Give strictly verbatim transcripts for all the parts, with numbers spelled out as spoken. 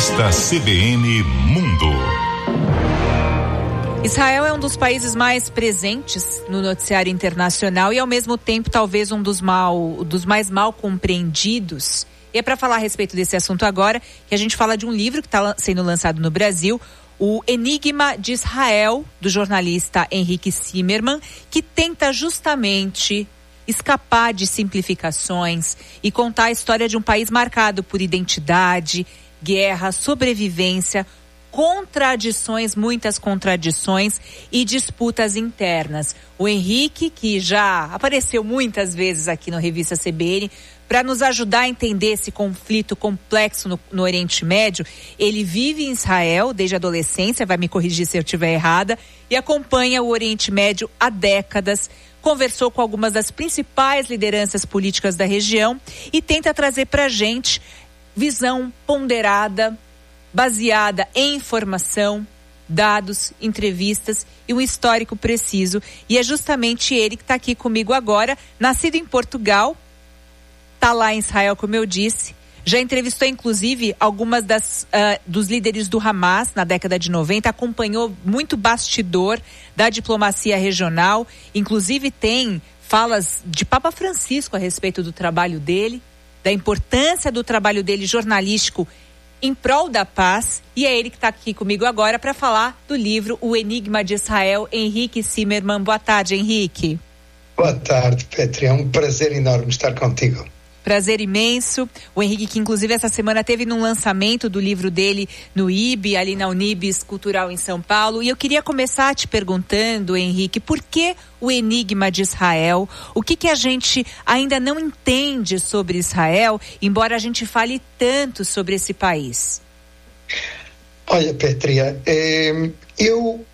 Revista C B N Mundo. Israel é um dos países mais presentes no noticiário internacional e, ao mesmo tempo, talvez um dos, mal, dos mais mal compreendidos. E é para falar a respeito desse assunto agora que a gente fala de um livro que está sendo lançado no Brasil, O Enigma de Israel, do jornalista Henrique Zimmermann, que tenta justamente escapar de simplificações e contar a história de um país marcado por identidade, guerra, sobrevivência, contradições, muitas contradições e disputas internas. O Henrique, que já apareceu muitas vezes aqui no Revista C B N, para nos ajudar a entender esse conflito complexo no, no Oriente Médio, ele vive em Israel desde a adolescência, vai me corrigir se eu estiver errada, e acompanha o Oriente Médio há décadas, conversou com algumas das principais lideranças políticas da região e tenta trazer para a gente visão ponderada, baseada em informação, dados, entrevistas e um histórico preciso. E é justamente ele que está aqui comigo agora, nascido em Portugal, está lá em Israel, como eu disse. Já entrevistou, inclusive, algumas das, uh, dos líderes do Hamas na década de noventa, acompanhou muito bastidor da diplomacia regional, inclusive tem falas de Papa Francisco a respeito do trabalho dele, da importância do trabalho dele jornalístico em prol da paz, e é ele que está aqui comigo agora para falar do livro O Enigma de Israel, Henrique Zimmermann. Boa tarde, Henrique. Boa tarde, Petri. É um prazer enorme estar contigo. Prazer imenso. O Henrique, que inclusive essa semana teve num lançamento do livro dele no I B, ali na Unibis Cultural em São Paulo. E eu queria começar te perguntando, Henrique, por que o Enigma de Israel? O que que a gente ainda não entende sobre Israel, embora a gente fale tanto sobre esse país? Olha, Petria, eh, eu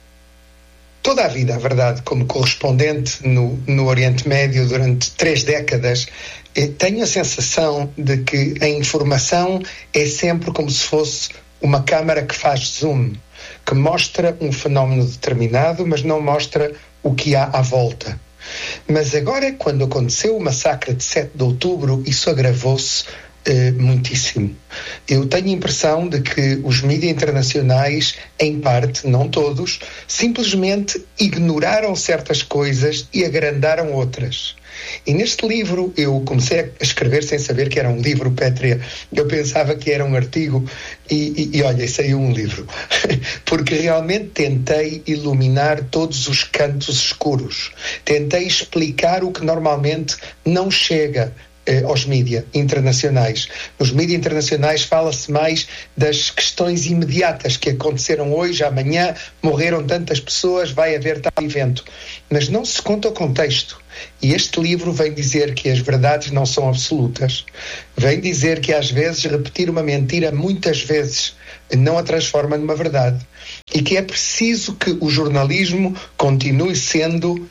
toda a vida, a verdade, como correspondente no, no Oriente Médio durante três décadas, tenho a sensação de que a informação é sempre como se fosse uma câmara que faz zoom, que mostra um fenómeno determinado, mas não mostra o que há à volta. Mas agora, quando aconteceu o massacre de sete de outubro, isso agravou-se eh, muitíssimo. Eu tenho a impressão de que os mídias internacionais, em parte, não todos, simplesmente ignoraram certas coisas e agrandaram outras. E neste livro, eu comecei a escrever sem saber que era um livro, Pétria. Eu pensava que era um artigo e, e, e olha, saiu um livro. Porque realmente tentei iluminar todos os cantos escuros. Tentei explicar o que normalmente não chega eh, aos mídias internacionais. Nos mídias internacionais fala-se mais das questões imediatas que aconteceram hoje, amanhã, morreram tantas pessoas, vai haver tal evento. Mas não se conta o contexto. E este livro vem dizer que as verdades não são absolutas. Vem dizer que às vezes repetir uma mentira muitas vezes não a transforma numa verdade. E que é preciso que o jornalismo continue sendo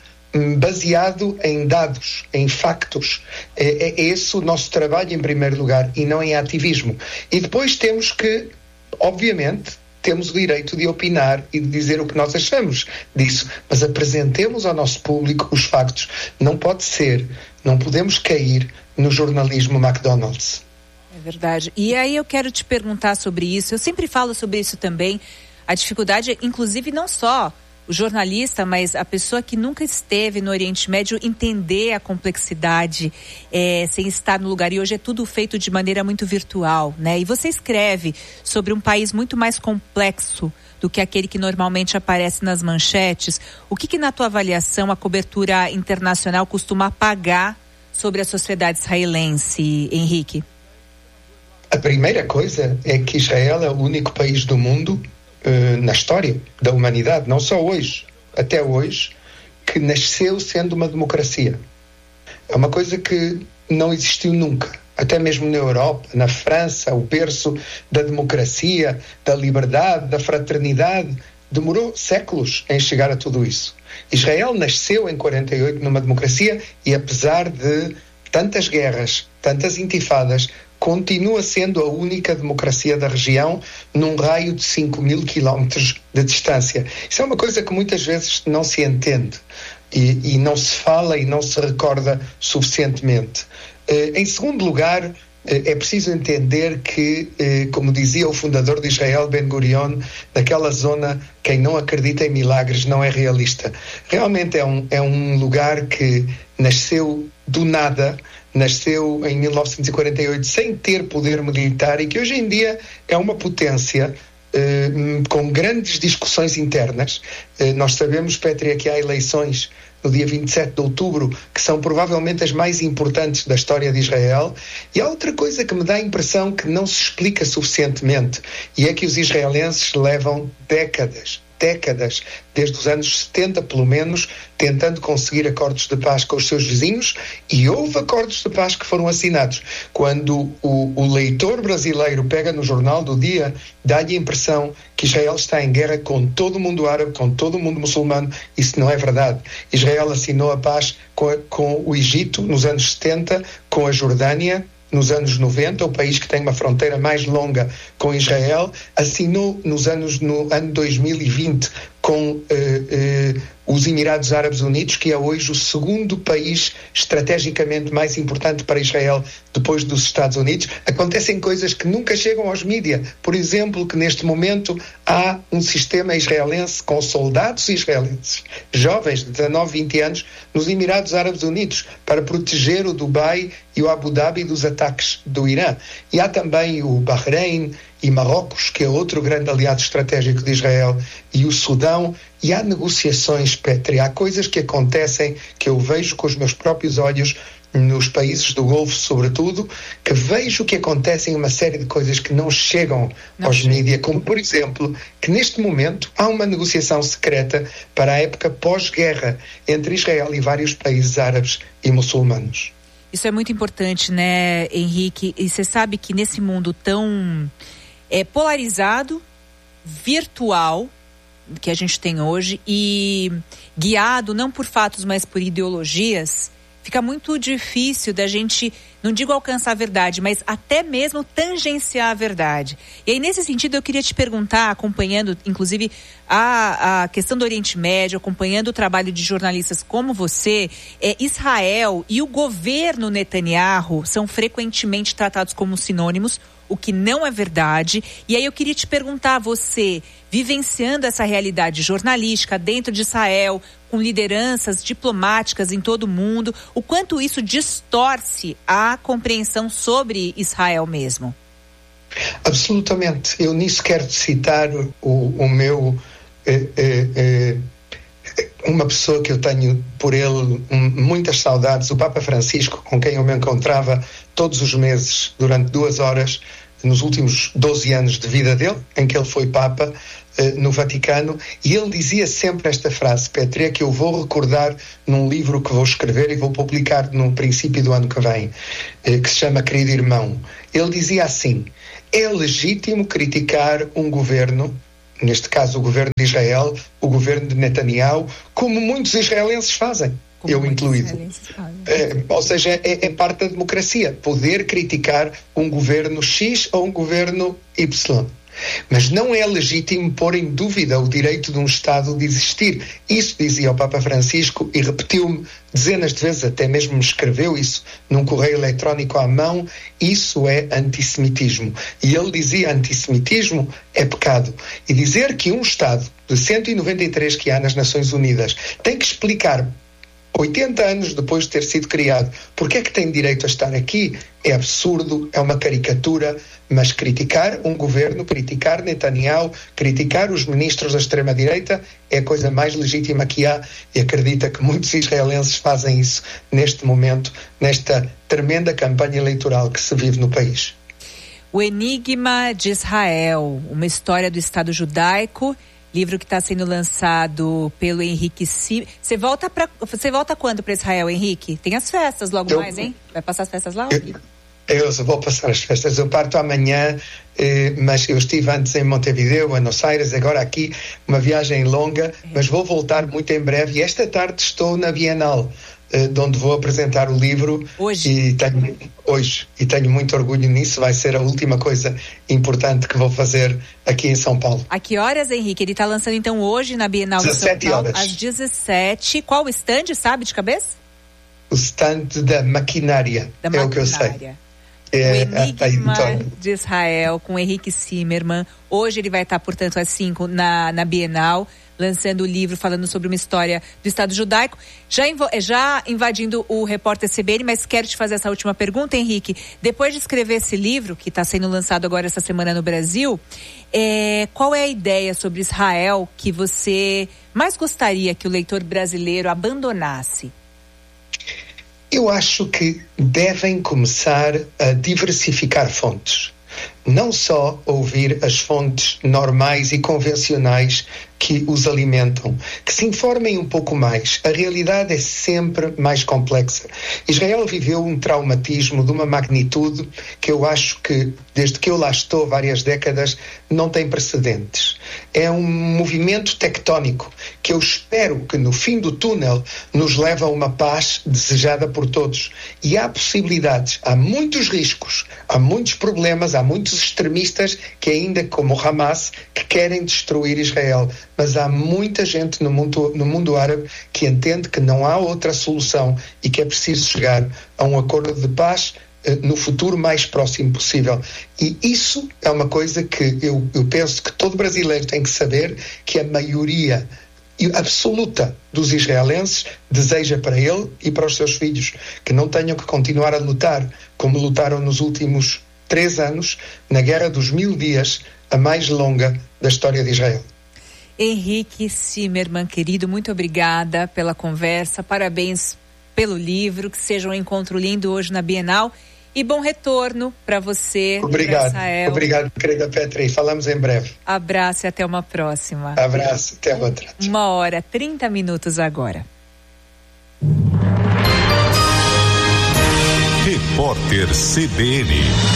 baseado em dados, em factos. É, é esse o nosso trabalho em primeiro lugar e não em ativismo. E depois temos que, obviamente, temos o direito de opinar e de dizer o que nós achamos disso, mas apresentemos ao nosso público os factos. Não pode ser, não podemos cair no jornalismo McDonald's. É verdade. E aí eu quero te perguntar sobre isso. Eu sempre falo sobre isso também. A dificuldade, inclusive, não só o jornalista, mas a pessoa que nunca esteve no Oriente Médio entender a complexidade é, sem estar no lugar. E hoje é tudo feito de maneira muito virtual, né? E você escreve sobre um país muito mais complexo do que aquele que normalmente aparece nas manchetes. O que, que na tua avaliação, a cobertura internacional costuma apagar sobre a sociedade israelense, Henrique? A primeira coisa é que Israel é o único país do mundo na história da humanidade, não só hoje, até hoje, que nasceu sendo uma democracia. É uma coisa que não existiu nunca. Até mesmo na Europa, na França, o berço da democracia, da liberdade, da fraternidade, demorou séculos em chegar a tudo isso. Israel nasceu em quarenta e oito numa democracia e, apesar de tantas guerras, tantas intifadas, continua sendo a única democracia da região num raio de cinco mil quilómetros de distância. Isso é uma coisa que muitas vezes não se entende e, e não se fala e não se recorda suficientemente. Uh, em segundo lugar, é preciso entender que, como dizia o fundador de Israel, Ben Gurion, naquela zona, quem não acredita em milagres não é realista. Realmente é um, é um lugar que nasceu do nada, nasceu em mil novecentos e quarenta e oito sem ter poder militar e que hoje em dia é uma potência eh, com grandes discussões internas. Eh, nós sabemos, Pétria, que há eleições no dia vinte e sete de outubro, que são provavelmente as mais importantes da história de Israel. E há outra coisa que me dá a impressão que não se explica suficientemente, e é que os israelenses levam décadas, décadas, desde os anos setenta pelo menos, tentando conseguir acordos de paz com os seus vizinhos, e houve acordos de paz que foram assinados. Quando o, o leitor brasileiro pega no Jornal do Dia, dá-lhe a impressão que Israel está em guerra com todo o mundo árabe, com todo o mundo muçulmano. Isso não é verdade. Israel assinou a paz com, a, com o Egito nos anos setenta, com a Jordânia nos anos noventa, o país que tem uma fronteira mais longa com Israel, assinou nos anos, no ano dois mil e vinte com eh, eh, os Emirados Árabes Unidos, que é hoje o segundo país estrategicamente mais importante para Israel depois dos Estados Unidos. Acontecem coisas que nunca chegam aos mídias. Por exemplo, que neste momento há um sistema israelense com soldados israelenses, jovens de dezanove, vinte anos, nos Emirados Árabes Unidos, para proteger o Dubai e o Abu Dhabi dos ataques do Irã. E há também o Bahrein e Marrocos, que é outro grande aliado estratégico de Israel, e o Sudão, e há negociações, Pétria, há coisas que acontecem que eu vejo com os meus próprios olhos nos países do Golfo, sobretudo, que vejo que acontecem uma série de coisas que não chegam não aos mídias, como, por exemplo, que neste momento há uma negociação secreta para a época pós-guerra entre Israel e vários países árabes e muçulmanos. Isso é muito importante, né, Henrique? E você sabe que nesse mundo tão é, polarizado, virtual, que a gente tem hoje, e guiado não por fatos, mas por ideologias, fica muito difícil da gente, não digo alcançar a verdade, mas até mesmo tangenciar a verdade. E aí, nesse sentido, eu queria te perguntar, acompanhando, inclusive, a, a questão do Oriente Médio, acompanhando o trabalho de jornalistas como você, é, Israel e o governo Netanyahu são frequentemente tratados como sinônimos, o que não é verdade. E aí eu queria te perguntar, você, vivenciando essa realidade jornalística dentro de Israel, com lideranças diplomáticas em todo o mundo, o quanto isso distorce a compreensão sobre Israel mesmo? Absolutamente. Eu nisso quero citar o, o meu... Eh, eh, eh, uma pessoa que eu tenho por ele um, muitas saudades, o Papa Francisco, com quem eu me encontrava todos os meses durante duas horas nos últimos doze anos de vida dele, em que ele foi Papa eh, no Vaticano, e ele dizia sempre esta frase, Pétria, que eu vou recordar num livro que vou escrever e vou publicar no princípio do ano que vem, eh, que se chama Querido Irmão. Ele dizia assim: é legítimo criticar um governo, neste caso o governo de Israel, o governo de Netanyahu, como muitos israelenses fazem, como eu incluído. É, ou seja, é, é parte da democracia, poder criticar um governo X ou um governo Y. Mas não é legítimo pôr em dúvida o direito de um Estado de existir. Isso dizia o Papa Francisco e repetiu-me dezenas de vezes, até mesmo me escreveu isso num correio eletrónico à mão. Isso é antissemitismo. E ele dizia: antissemitismo é pecado. E dizer que um Estado de cento e noventa e três que há nas Nações Unidas tem que explicar, oitenta anos depois de ter sido criado, porque é que tem direito a estar aqui, é absurdo, é uma caricatura. Mas criticar um governo, criticar Netanyahu, criticar os ministros da extrema-direita é a coisa mais legítima que há, e acredita que muitos israelenses fazem isso neste momento, nesta tremenda campanha eleitoral que se vive no país. O Enigma de Israel, uma história do Estado judaico, livro que está sendo lançado pelo Henrique Si. Você volta para você volta quando para Israel, Henrique? Tem as festas logo eu, mais, hein? Vai passar as festas lá? Eu, eu vou passar as festas. Eu parto amanhã, eh, mas eu estive antes em Montevideo, Buenos Aires, agora aqui, uma viagem longa, é. Mas vou voltar muito em breve. E esta tarde estou na Bienal, eh, onde vou apresentar o livro. Hoje? E tenho, hoje. E tenho muito orgulho nisso. Vai ser a última coisa importante que vou fazer aqui em São Paulo. A que horas, Henrique? Ele está lançando então hoje na Bienal de São Paulo, às dezessete. Qual o stand, sabe de cabeça? O stand da maquinária, da é maquinária. O que eu sei. É, o Enigma a, a de Israel, com Henrique Zimmermann. Hoje ele vai estar, portanto, às cinco na, na Bienal, lançando o livro falando sobre uma história do Estado judaico. Já, invo, já invadindo o repórter C B N, mas quero te fazer essa última pergunta, Henrique. Depois de escrever esse livro, que está sendo lançado agora essa semana no Brasil, é, qual é a ideia sobre Israel que você mais gostaria que o leitor brasileiro abandonasse? Eu acho que devem começar a diversificar fontes. Não só ouvir as fontes normais e convencionais que os alimentam, que se informem um pouco mais. A realidade é sempre mais complexa. Israel viveu um traumatismo de uma magnitude que eu acho que, desde que eu lá estou várias décadas, não tem precedentes. É um movimento tectónico que eu espero que no fim do túnel nos leve a uma paz desejada por todos. E há possibilidades, há muitos riscos, há muitos problemas, há muitos extremistas que ainda, como o Hamas, que querem destruir Israel. Mas há muita gente no mundo, no mundo árabe que entende que não há outra solução e que é preciso chegar a um acordo de paz eh, no futuro mais próximo possível. E isso é uma coisa que eu, eu penso que todo brasileiro tem que saber, que a maioria absoluta dos israelenses deseja para ele e para os seus filhos, que não tenham que continuar a lutar como lutaram nos últimos três anos na Guerra dos Mil Dias, a mais longa da história de Israel. Henrique Zimmermann, querido, muito obrigada pela conversa, parabéns pelo livro, que seja um encontro lindo hoje na Bienal e bom retorno para você. Obrigado, obrigado, querida Petra, e falamos em breve. Abraço e até uma próxima. Abraço, até outra. Uma hora, trinta minutos agora. Repórter C B N.